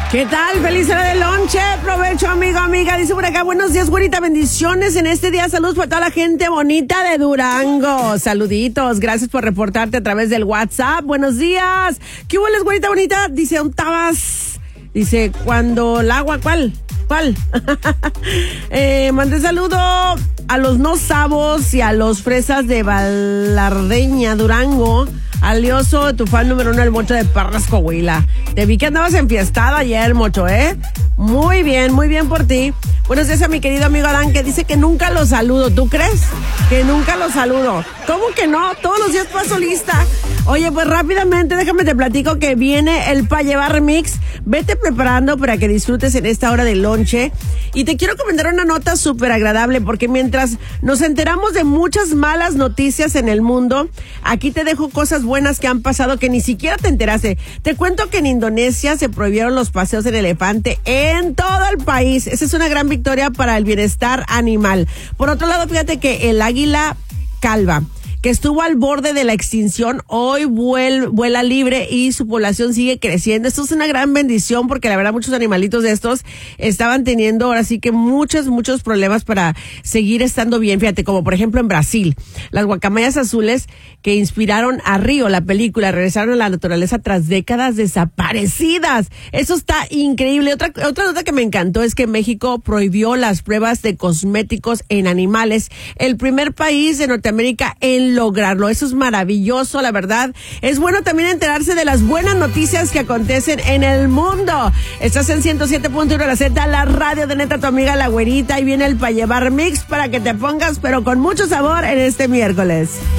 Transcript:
¿Qué tal? Feliz hora de lonche, provecho amigo, amiga. Dice por acá, buenos días, güerita, bendiciones en este día. Saludos para toda la gente bonita de Durango. Saluditos, gracias por reportarte a través del WhatsApp. Buenos días. ¿Qué hubo, güerita bonita? Dice, ¿dónde estabas? Dice, cuando el agua, ¿cuál? Mandé saludo a los no sabos y a los fresas de Balardeña, Durango. Alioso, tu fan número 1, el Mocho de Parras, Coahuila. Te vi que andabas enfiestado ayer, Mocho, ¿eh? Muy bien por ti. Buenos días a mi querido amigo Adán, que dice que nunca lo saludo. ¿Tú crees? Que nunca lo saludo. ¿Cómo que no? Todos los días paso lista. Oye, pues rápidamente déjame te platico que viene el Pa' Llevar Mix. Vete preparando para que disfrutes en esta hora de lonche. Y te quiero comentar una nota súper agradable, porque mientras nos enteramos de muchas malas noticias en el mundo, aquí te dejo cosas buenas que han pasado que ni siquiera te enteraste. Te cuento que en Indonesia se prohibieron los paseos en elefante en todo el país. Esa es una gran victoria para el bienestar animal. Por otro lado, fíjate que el águila calva, que estuvo al borde de la extinción, hoy vuela libre y su población sigue creciendo. Esto es una gran bendición, porque la verdad muchos animalitos de estos estaban teniendo ahora sí que muchos problemas para seguir estando bien. Fíjate, como por ejemplo en Brasil, las guacamayas azules que inspiraron a Río, la película, regresaron a la naturaleza tras décadas desaparecidas. Eso está increíble. Otra nota que me encantó es que México prohibió las pruebas de cosméticos en animales, el primer país de Norteamérica en lograrlo. Eso es maravilloso, la verdad. Es bueno también enterarse de las buenas noticias que acontecen en el mundo. Estás en 107.1 La Z, la radio de neta, tu amiga la güerita, y viene el Pa' Llevar Mix para que te pongas, pero con mucho sabor en este miércoles.